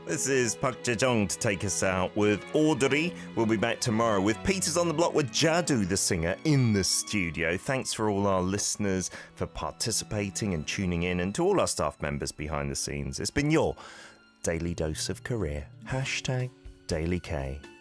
This is Park Jae-jong to take us out with Audrey. We'll be back tomorrow with Peter's on the Block with Jadu, the singer, in the studio. Thanks for all our listeners for participating and tuning in, and to all our staff members behind the scenes. It's been your Daily Dose of Career. #DailyK.